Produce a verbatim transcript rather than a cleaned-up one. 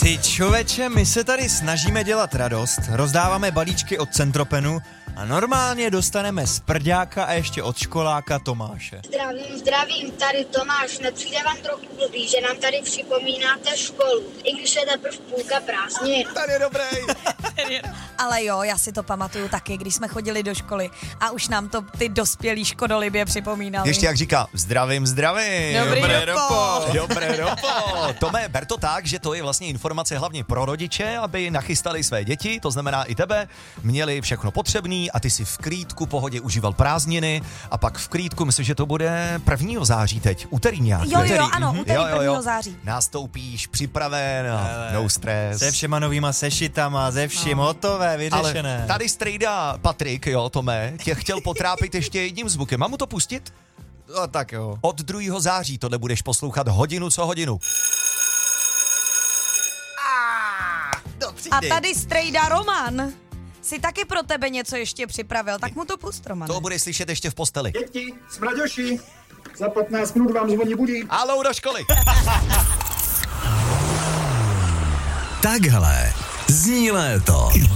Ty čověče, my se tady snažíme dělat radost, rozdáváme balíčky od Centropenu a normálně dostaneme z prďáka a ještě od školáka Tomáše. Zdravím, zdravím, tady Tomáš, nepřijde vám trochu blbý, že nám tady připomínáte školu, i když je teprve půlka prázdnin. Tady je dobrý. Ale jo, já si to pamatuju taky, když jsme chodili do školy a už nám to ty dospělí škodolibě připomínali. Ještě jak říká, zdravím, zdravím. Dobrý Dobré dopo. Dobré dopo. Tome, ber to tak, že to je vlastně informace hlavně pro rodiče, aby nachystali své děti, to znamená i tebe, měli všechno potřebný a ty si v klídku pohodě užíval prázdniny a pak v klídku, myslím, že to bude prvního září teď, úterý nějak. Jo, jo, úterý. ano, Mhm. úterý Jo, jo, jo. prvního září. Nastoupíš, připraven, no stres. Se všema novýma sešitama, ze vším, no. Hotové, vyřešené. Ale tady strejda Patrik, jo, Tome, tě chtěl potrápit ještě jedním zvukem. Mám mu to pustit? No tak jo. Od druhého září tohle budeš poslouchat hodinu co hodinu. A tady strejda Roman si taky pro tebe něco ještě připravil, tak mu to pust, Romane. To budeš slyšet ještě v posteli. Děti, smraďoši, za patnáct minut vám zvoní budík. Halou do školy. Takhle zní léto.